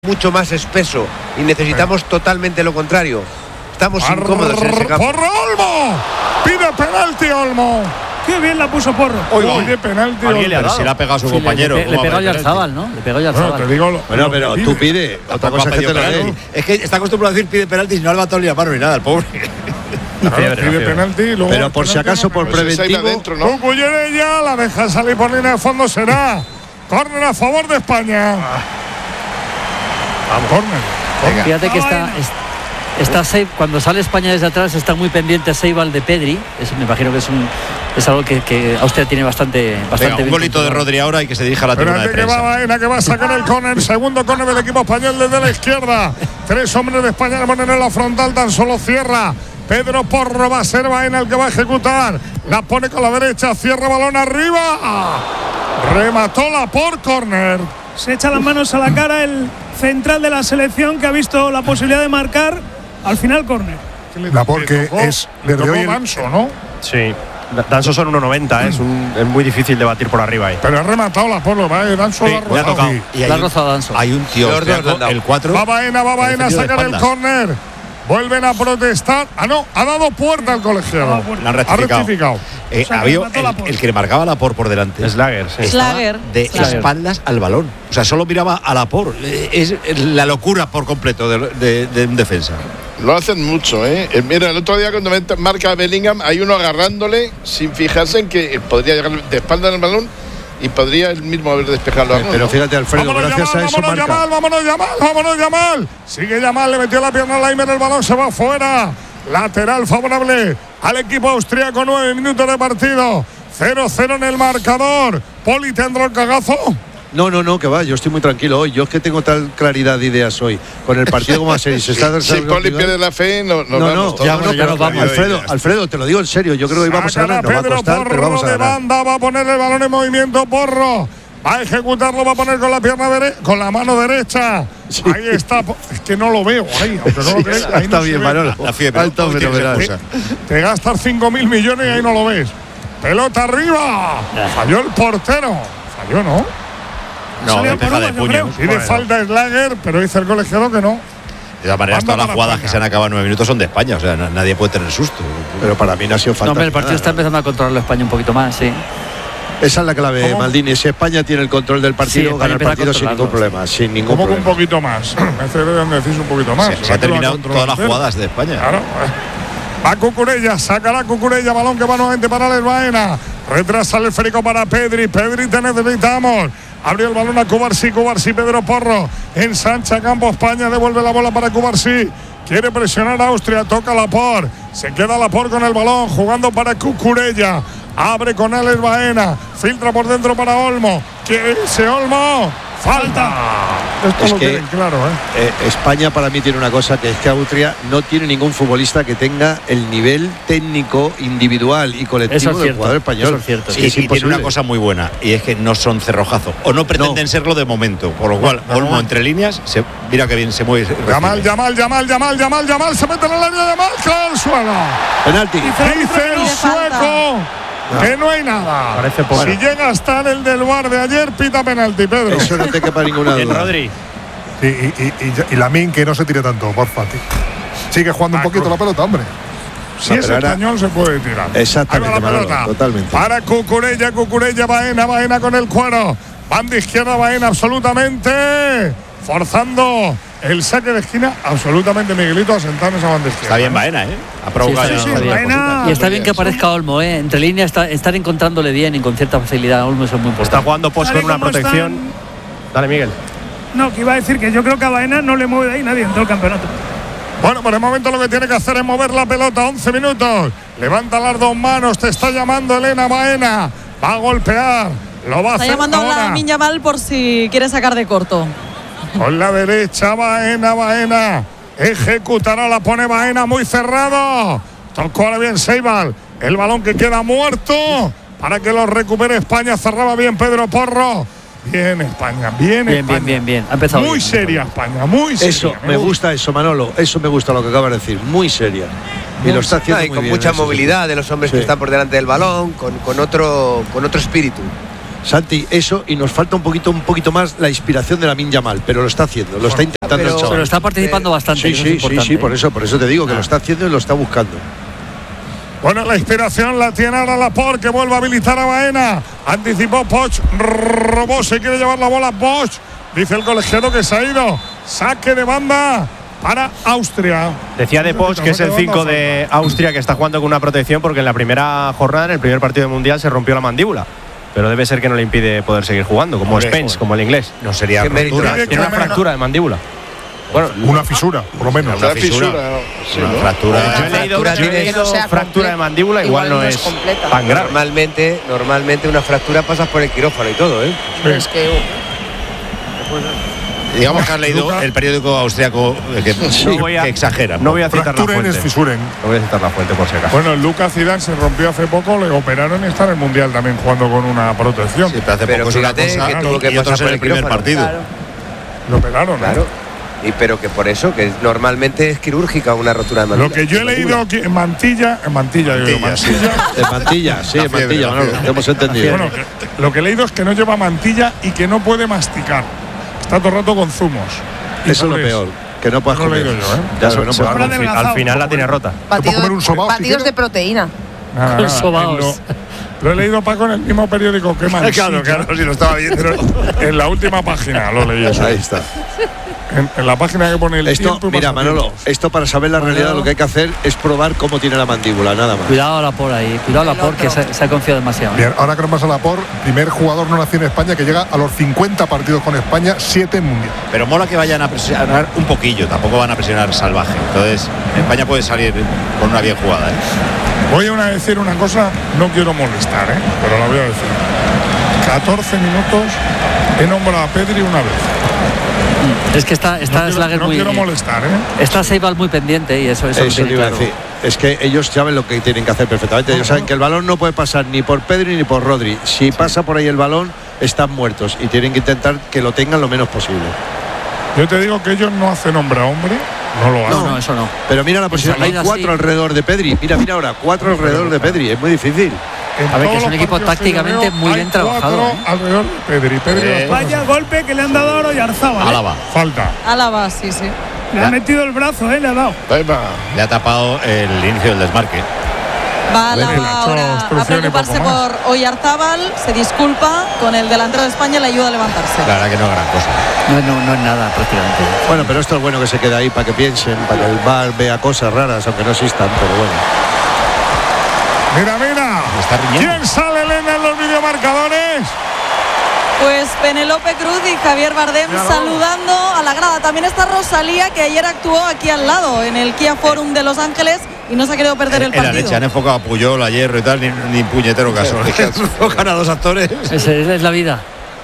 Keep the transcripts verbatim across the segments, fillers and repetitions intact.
mucho más espeso y necesitamos Pero. totalmente lo contrario. Estamos Ar incómodos en ese campo. ¡Porro, Olmo! ¡Pide penalti, Olmo! ¡Qué bien la puso Porro! Oye, penalti, Olmo. Le ha si le ha pegado a su sí, compañero. Le, le, le pegó ya al Zabal, ¿no? Le pegó ya al Zabal. Bueno, te digo lo, bueno, pero tú pide. Otra cosa es que te lo dé. Es que está acostumbrado a decir pide penalti y no ha levantado ni la mano ni nada, el pobre. Claro, fiebre, pide penalti, luego pero por si acaso, por preventivo. Adentro, ¿no? Cucurella la deja salir por línea de fondo, será córner a favor de España. Vamos, córner. Fíjate que está, está Seib, cuando sale España desde atrás está muy pendiente Seibal de Pedri. Eso me imagino que es un es algo que, que Austria tiene bastante bastante Venga, un golito de Rodri ahora y que se dirija a la tribuna de prensa. Que va Baena, que va a sacar el córner, segundo córner del equipo español desde la izquierda. Tres hombres de España le ponen en la frontal, tan solo cierra Pedro Porro, va a ser Baena el que va a ejecutar. La pone con la derecha, cierra balón arriba. Remató la por córner. Se echa las manos a la cara el central de la selección que ha visto la posibilidad de marcar. Al final córner. La porque es le dio el Danso, ¿no? Sí. Danso son uno noventa, ¿eh? es, un, es muy difícil debatir por arriba ahí. Pero ha rematado la Porro, ¿eh? Danso sí, la ha rozado. tocado. Y la ha rozado Danso. Hay un tío, el cuatro. Va Baena, va Baena a sacar el córner. Vuelven a protestar. Ah, no, ha dado puerta al colegiado. La han rectificado. Ha rectificado. Eh, o sea, había el, el que le marcaba a la por por delante. Slager, sí. Slager. De Slager. espaldas al balón. O sea, solo miraba a la por. Es la locura por completo de, de, de un defensa. Lo hacen mucho, ¿eh? Mira, el otro día cuando marca Bellingham, hay uno agarrándole sin fijarse en que podría llegar de espalda al balón y podría él mismo haber despejado. Pero, pero fíjate, Alfredo, vámonos, gracias Yamal, a eso vámonos, marca. Yamal, vámonos, Yamal, vámonos, Yamal. Sigue Yamal, le metió la pierna a Laimer, el balón se va fuera. Lateral favorable al equipo austríaco, nueve minutos de partido. cero cero en el marcador. Poli, ¿tendrá el cagazo? No, no, no, que va, yo estoy muy tranquilo hoy. Yo es que tengo tal claridad de ideas hoy. Con el partido como a ser y se está si Poli pierde la fe, no, no, no, vamos, no, ya, no, ya nos vamos. Alfredo, Alfredo, te lo digo en serio. Yo creo que hoy vamos a ganar. Nos va a costar, pero vamos a ganar. Banda, va a poner el balón en movimiento, Porro. Va a ejecutarlo, va a poner con la pierna derecha, con la mano derecha. Sí. Ahí está. Es que no lo veo ahí, aunque no sí, lo crees. Ahí está no bien, Manolo. La fiebre. Alto fenomenal. Te, te gastas cinco mil millones y ahí no lo ves. Pelota arriba. Falló el portero. Falló, ¿no? No, de deja de puño. Sí, de falta Slager, pero dice el colegiado que no. De todas maneras, todas las jugadas que se han acabado nueve minutos son de España. O sea, nadie puede tener susto. Pero para mí no ha sido falta. No, hombre, el partido está empezando a controlarlo España un poquito más, sí. Esa es la clave, ¿Cómo? Maldini. Si España tiene el control del partido, sí, gana el partido sin ningún problema. Sin ningún ¿Cómo problema. un poquito más? Me hace decís un poquito más. Se, se ha terminado todas las jugadas de España. Claro. Va Cucurella, sacará Cucurella, balón que va nuevamente para el Baena. Retrasa el esférico para Pedri. Pedri, te necesitamos. Abrió el balón a Cubarsí, Cubarsí, Pedro Porro. Ensancha campo España, devuelve la bola para Cubarsí. Quiere presionar a Austria, toca Laporte. Se queda Laporte con el balón, jugando para Cucurella. Abre con él el Baena. Filtra por dentro para Olmo. ¿Quiere irse Olmo? ¡Falta! Esto es lo que, tienen claro, ¿eh? ¿eh? España para mí tiene una cosa, que es que Austria no tiene ningún futbolista que tenga el nivel técnico, individual y colectivo del jugador español. Eso es cierto. Sí, y, y tiene una cosa muy buena, y es que no son cerrojazo, o no pretenden no. serlo de momento, por lo cual no, Olmo no. entre líneas, se, mira que bien se mueve. Yamal, Yamal, Yamal, Yamal, Yamal, Yamal, se mete en el área de Yamal, claro, el suelo. Penalti. Dice el sueco. No. Que no hay nada. Parece si llega a estar el del bar de ayer, pita penalti, Pedro. Eso no te quepa ninguna duda. En Rodri. Y, y, y, y, y Lamine, que no se tire tanto, porfa. Sigue jugando ah, un poquito con... la pelota, hombre. Si no, es español, era... se puede tirar. Exactamente, Manolo, totalmente. Para Cucurella, Cucurella, Baena, Baena con el cuero. Banda izquierda, Baena, absolutamente. Forzando el saque de esquina, absolutamente Miguelito a sentar en esa banda izquierda. Está bien Baena, ¿eh? Ha provocado. Sí, sí, sí, Baena. Y está bien que aparezca Olmo, ¿eh? Entre líneas, está, estar encontrándole bien y con cierta facilidad. Olmo es muy importante. Está jugando post con una protección. Están... Dale, Miguel. No, que iba a decir que yo creo que a Baena no le mueve de ahí nadie en todo el campeonato. Bueno, por el momento lo que tiene que hacer es mover la pelota. once minutos. Levanta las dos manos. Te está llamando Elena Baena. Va a golpear. Lo va a está hacer llamando ahora. a Lamine Yamal por si quiere sacar de corto. Con la derecha, Baena, Baena. Ejecutará, la pone Baena muy cerrado. Tocó ahora bien Seibal. El balón que queda muerto para que lo recupere España. Cerraba bien Pedro Porro. Bien España, bien, bien España. Bien, bien, bien. Ha empezado muy bien, seria España, muy seria. Eso, me gusta eso, Manolo. Eso me gusta lo que acabas de decir. Muy seria. Y lo está haciendo no, y muy con bien, mucha eso movilidad sí. de los hombres sí. que están por delante del balón, con, con, otro, con otro espíritu. Santi, eso, y nos falta un poquito un poquito más la inspiración de Lamine Yamal, pero lo está haciendo, lo está intentando pero, el chaval. Pero está participando eh, bastante. Sí, eso sí, es sí, importante. sí, por eso, por eso te digo que Ah. lo está haciendo y lo está buscando. Bueno, la inspiración la tiene ahora Laporte, que vuelve a habilitar a Baena. Anticipó Poch, robó, se quiere llevar la bola Poch. Dice el colegiado que se ha ido. Saque de banda para Austria. Decía de Poch que es el cinco de Austria que está jugando con una protección porque en la primera jornada, en el primer partido del Mundial, se rompió la mandíbula. Pero debe ser que no le impide poder seguir jugando, como Hombre, Spence, joder. como el inglés. No sería Qué mérito. rotura. Tiene Tiene una fractura de mandíbula. Bueno, una fisura, por lo menos. Una Una fisura. fisura. sí, Una ¿no? fractura. Yo he leído, fractura yo he tiene- leído que no sea fractura completa. de mandíbula, igual, Igual no no es es completa. tan grave. Normalmente, normalmente una fractura pasa por el quirófano y todo, ¿eh? Pero es que Digamos que has leído Luca. el periódico austriaco eh, que, No voy a- que exagera. No voy a citar la Fracturen es fuente. fisuren. No voy a citar la fuente por si acaso. Bueno, Lucas Zidane se rompió hace poco, le operaron y está en el Mundial también jugando con una protección. Sí, pero hace Pero poco es una fíjate cosa que tuvo que y otros pasar en por el el primer quirófano. partido. claro. Lo operaron, ¿eh? Claro. Y pero que por eso, que normalmente es quirúrgica una rotura de mandíbula. Lo que yo he leído aquí en Mantilla, en Mantilla, yo digo, Mantilla, sí. Mantilla. En Mantilla, sí, La en fiebre, Mantilla, la Manolo, fiebre. te hemos entendido. Bueno, que- lo que he leído es que no lleva mantilla y que no puede masticar. Está todo el rato con zumos. Y Eso es lo purés. peor, que no puedas No lo he comer. leído yo, ¿eh? Ya, Se- que no se va puedas al comer. fi- al final la tiene rota. Batidos, comer un sobao, si batidos quieres? de proteína. Nada, Con nada, sobaos. Lo, lo he leído, Paco, en el mismo periódico que Mantilla. Claro, claro, si lo estaba viendo. Pero en la última página lo leí eso. Ahí está. En, en la página que pone el Esto, tiempo y mira, pasatiempos. Manolo, esto para saber la realidad lo que hay que hacer es probar cómo tiene la mandíbula, nada más. Cuidado a la por ahí, cuidado a la El por que otro. se, se ha confiado demasiado. ¿eh? Bien, ahora que nos pasa la por, primer jugador no nacido en España que llega a los cincuenta partidos con España, siete en Mundial. Pero mola que vayan a presionar un poquillo, tampoco van a presionar salvaje. Entonces, España puede salir con una bien jugada. ¿eh? Voy a una- decir una cosa, no quiero molestar, ¿eh? pero la voy a decir. catorce minutos he nombrado a Pedri una vez. Es que está, está no quiero, Slager no muy. quiero molestar, ¿eh? Está Seibal muy pendiente y eso, eso, lo Eso tiene te iba a claro. decir. Es que ellos saben lo que tienen que hacer perfectamente. Ellos saben que el balón no puede pasar ni por Pedri ni por Rodri. Si pasa por ahí el balón, están muertos y tienen que intentar que lo tengan lo menos posible. Yo te digo que ellos no hacen hombre a hombre, no lo hacen. No, no, eso no. Pero mira la posición, hay salida, cuatro sí. alrededor de Pedri. Mira, mira ahora, cuatro alrededor de Pedri. Es muy difícil. En A ver, que todos es un los equipo partidos que yo tácticamente veo, muy hay bien trabajado, cuatro ¿eh? alrededor de Pedri. Pedri Eh, las cosas Vaya así. golpe que le han dado a Oyarzabal. ¿eh? Álava. Falta. Álava, sí, sí. Le ha metido el brazo, ¿eh? Le ha dado. Ahí va. Le ha tapado el inicio del desmarque. Va Bueno, Álava le ha hecho ahora a obstrucción y preocuparse poco más. por Oyarzábal, se disculpa con el delantero de España y le ayuda a levantarse. La verdad que no es gran cosa. No, no, no es nada prácticamente. Bueno, pero esto es bueno que se quede ahí para que piensen, para que el V A R vea cosas raras, aunque no existan, pero bueno. Mira, mira. Está riñendo. ¿Quién sale, Elena, en los videomarcadores? Pues Penélope Cruz y Javier Bardem Claro. saludando a la grada. También está Rosalía, que ayer actuó aquí al lado, en el Kia Forum de Los Ángeles, y no se ha querido perder el En la partido. leche han enfocado a Puyol, a Hierro y tal, ni, ni puñetero caso. Enfocan a dos actores. Esa es, es la vida.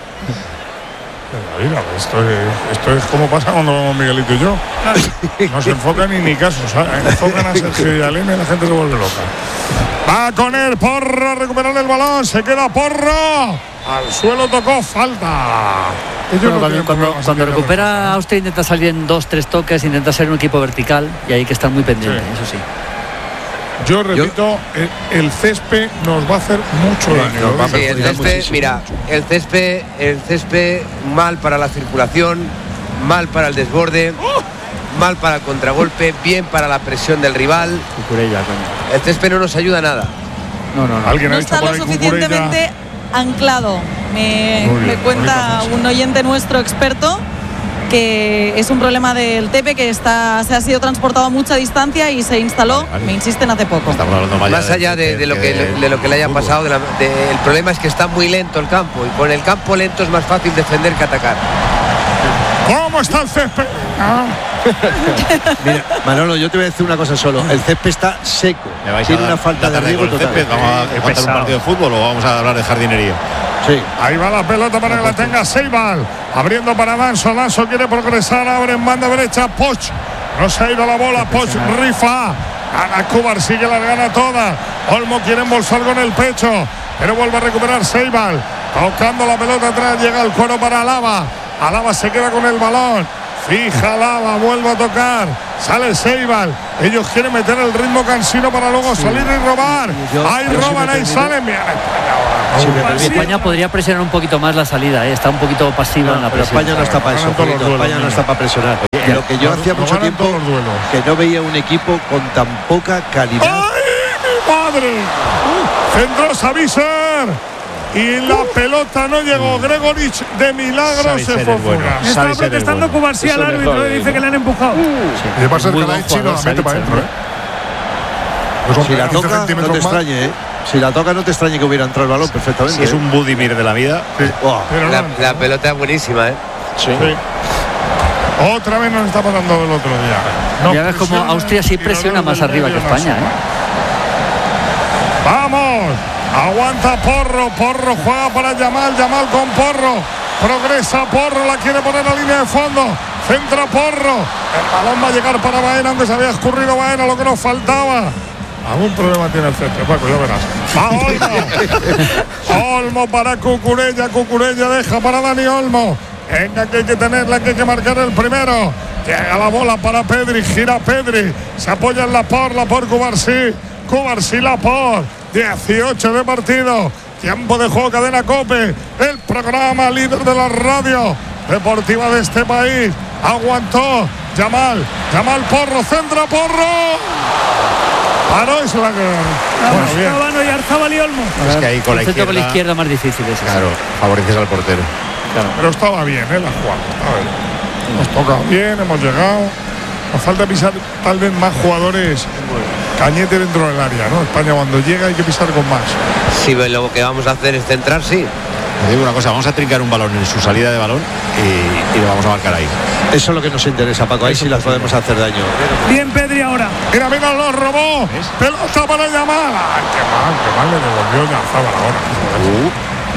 Mira, esto es, esto es como pasa cuando vamos Miguelito y yo. No se enfocan ni ni caso, ¿sabes? Enfocan a Sergio y a Elena y la gente se vuelve loca. Va con el Porro a recuperar el balón, se queda Porro. Al suelo tocó, falta. Ellos Bueno, no cuando tienen cuando, problemas cuando en recupera Austria intenta salir en dos, tres toques, intenta ser un equipo vertical y hay que estar muy pendiente, Sí. eso sí. Yo repito, el, el césped nos va a hacer mucho daño. nos va a Sí, el perjudicar césped, muchísimo. mira, el césped, el césped mal para la circulación, mal para el desborde, mal para el contragolpe, bien para la presión del rival. Cucurella, coño. El césped no nos ayuda nada. No, no, no. Alguien No ha dicho está por lo ahí suficientemente anclado. Me, Muy bien, me cuenta bonita un oyente nuestro experto que es un problema del Tepe que está, se ha sido transportado a mucha distancia y se instaló, Vale, vale. me insisten, hace poco. Estamos hablando más, Más allá de, de lo que le- de lo que le haya fútbol. pasado, de la- de- el problema es que está muy lento el campo y con el campo lento es más fácil defender que atacar. ¿Cómo está el césped? Ah, Mira, Manolo, yo te voy a decir una cosa solo. El césped está seco. ¿Me vais a Tiene dar una falta la de tarde riego con el total. césped? ¿Vamos a Qué contar un pesado. partido de fútbol o vamos a hablar de jardinería? Sí. ahí va la pelota para que la tenga Seibal. Abriendo para Danso. Danso quiere progresar. Abre en banda derecha. Poch. No se ha ido la bola. Poch rifa. Ana Cubar sigue las gana todas. Olmo quiere embolsar con el pecho. Pero vuelve a recuperar Seibal. Tocando la pelota atrás. Llega el cuero para Álava. Álava se queda con el balón. fija Lava, vuelve a tocar, sale Seibal, ellos quieren meter el ritmo cansino para luego sí. salir y robar, yo, ahí roban, si ahí salen, bien. Si España podría presionar un poquito más la salida, ¿eh? Está un poquito pasiva no, en la presión. España no está para eso, duelos, España no está para presionar. Oye, lo que yo no, hacía no mucho tiempo que no veía un equipo con tan poca calidad. ¡Ay, mi madre! Uh, centro Savicer. Y la pelota no llegó. Gregorich de milagro se fue fuera. Está protestando Cubarsí al árbitro y dice que le han empujado. Y va a ser Kalaichi no la mete para adentro. ¿eh? Si la toca, no te extrañe, ¿eh? Si la toca, no te extrañe que hubiera entrado el balón perfectamente. Si es un Budimir de la vida. Sí. Oh, la, la pelota es buenísima, ¿eh? Sí. sí. Otra vez nos está pasando el otro día. No ya ves como Austria sí presiona más arriba que España, ¿eh? ¡Vamos! Aguanta Porro, Porro juega para Yamal, Yamal con Porro, progresa Porro, la quiere poner a línea de fondo, centra Porro, el balón va a llegar para Baena, aunque se había escurrido Baena, lo que nos faltaba. Algún problema tiene el centro, Paco, ya verás. Va Olmo, Olmo para Cucurella, Cucurella deja para Dani Olmo, venga que hay que tenerla, que hay que marcar el primero. Llega la bola para Pedri, gira Pedri, se apoya en Laporte, Laporte Cubarsí, Cubarsí Laporte. dieciocho de partido, tiempo de juego, Cadena COPE, el programa líder de la radio deportiva de este país. Aguantó Yamal, Yamal Porro, centra Porro, paró y se la quedó. Bueno, y Arzabal y Olmo. Es que ahí con la izquierda, con la izquierda más difícil es claro, favoreces al portero. Claro. Pero estaba bien, ¿eh? La jugada. A ver, hemos tocado bien, hemos llegado. Nos falta pisar tal vez más jugadores. Cañete dentro del área, ¿no? España cuando llega hay que pisar con más. Sí, lo que vamos a hacer es centrar, sí. Te digo una cosa, vamos a trincar un balón en su salida de balón y, y lo vamos a marcar ahí. Eso es lo que nos interesa, Paco. Ahí sí las podemos hacer daño. Bien Pedri ahora. Mira, mira, lo robó. ¿Ves? Pelota para Yamal. Ay, qué mal, qué mal le devolvió Yarzabal ahora. Uh.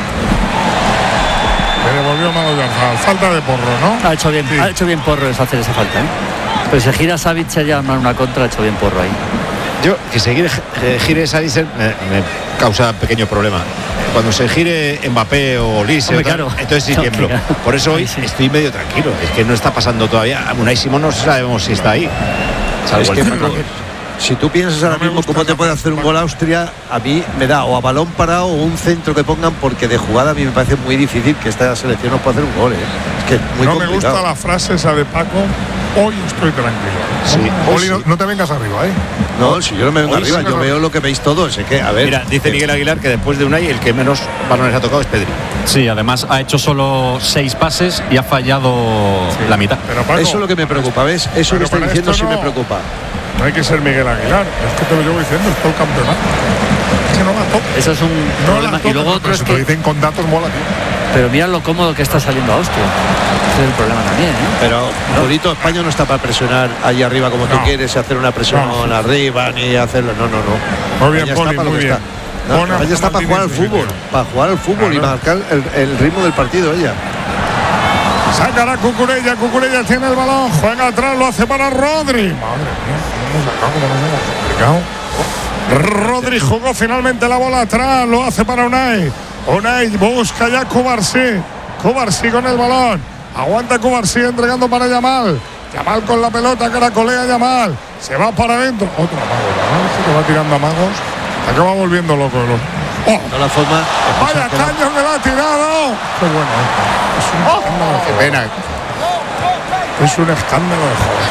Le devolvió mal Yarzabal. Falta de Porro, ¿no? Ha hecho bien, sí. ha hecho bien Porro es hacer esa falta, ¿eh? Pero si gira Savic se llama una contra, ha hecho bien Porro ahí. Yo, que se gire, eh, gire Savic me, me causa pequeño problema. Cuando se gire Mbappé o Olise, claro. entonces sí tiemblo. Por eso hoy sí. estoy medio tranquilo. Es que no está pasando todavía. Unai Simón no sabemos si está ahí. Es que, si tú piensas ahora no mismo cómo te puede hacer un gol Austria, a mí me da o a balón parado o un centro que pongan, porque de jugada a mí me parece muy difícil que esta selección no pueda hacer un gol. ¿eh? Es que es muy no complicado. Me gusta la frase esa de Paco. Hoy estoy tranquilo. Sí, Oli, no, no te vengas arriba, ¿eh? No, si yo no me vengo arriba, yo veo lo que veis todos. Es que, a ver. Mira, dice Miguel Aguilar que después de Unai el que menos balones ha tocado es Pedri. Sí, además ha hecho solo seis pases y ha fallado sí. la mitad. Pero Paco, eso es lo que me preocupa, ¿ves? Eso que está diciendo no, sí me preocupa. No hay que ser Miguel Aguilar, es que te lo llevo diciendo, es todo el campeonato. Es que no la toca. Eso es un no problema. Toca, y luego otro es que que lo dicen con datos, mola, tío. Pero mira lo cómodo que está saliendo Austria. Ese es el problema también, ¿eh? Pero, Julito, España no está para presionar ahí arriba como no. tú quieres, hacer una presión no. arriba, ni hacerlo. No, no, no. Muy bien, España Poli, está muy bien. No, bueno, España está para jugar al fútbol, para jugar al fútbol claro. y marcar el, el ritmo del partido ella. Sacará Cucurella, Cucurella tiene el balón, juega atrás, lo hace para Rodri. Madre mía, cómo nos hemos complicado. Rodri jugó finalmente la bola atrás, lo hace para Unai. Unai busca ya Cubarsí. Cubarsí con el balón. Aguanta Cubarsí entregando para Yamal. Yamal con la pelota, caracolea Yamal. Se va para adentro. Otro amago, ¿no? Se va tirando amagos. Acaba volviendo loco. Oh, de la forma. Vaya caño que la ha tirado. Qué bueno. Es un oh, escándalo. Qué pena. Es un escándalo de joder.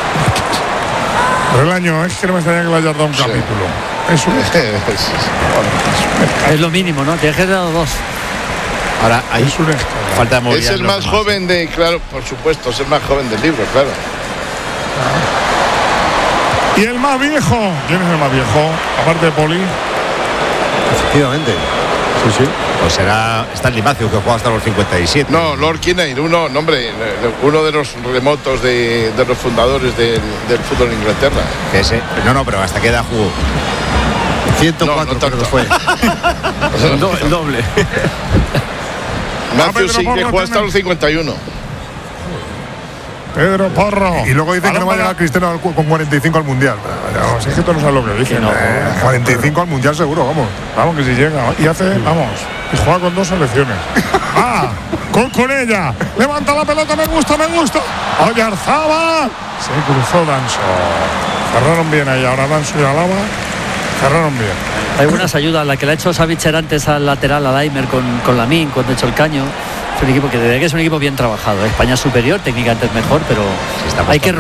Pero el año es que no me extraña que le hayas dado un sí. capítulo. Es un escándalo. Es lo mínimo, ¿no? Te has dado dos. Ahora ahí es un escándalo. Falta de es el más joven de, claro, por supuesto, es el más joven del libro, claro. Y el más viejo. ¿Quién es el más viejo? Aparte de Poli. Efectivamente. Sí, sí. Pues será Stanley Matthews, que juega hasta los cincuenta y siete. No, Lord Kinnear, uno, no, hombre, uno de los remotos de, de los fundadores del, del fútbol en Inglaterra. Que ese, no, no, pero hasta qué edad jugó. ciento cuatro no, no fue. el, do, el doble. Matthews sí que juega hasta los cincuenta y uno. Pedro Porro. Y luego dicen que no va a llegar Cristiano con cuarenta y cinco al Mundial. No, si es que tú no sabes lo que dicen. No, eh, cuarenta y cinco al Mundial seguro, vamos. Vamos, que si llega. Y hace, vamos. y juega con dos selecciones. ¡Ah! Cucurella, levanta la pelota, me gusta, me gusta. Oyarzábal, se cruzó Danso. Cerraron bien ahí, ahora Danso y Alaba cerraron bien. Hay buenas ayudas, la que le ha hecho Savitzer antes al lateral, a Daimer con, con Lamin, cuando ha hecho el caño. Es un equipo que, que es un equipo bien trabajado. España es superior, técnicamente es mejor, pero hay que,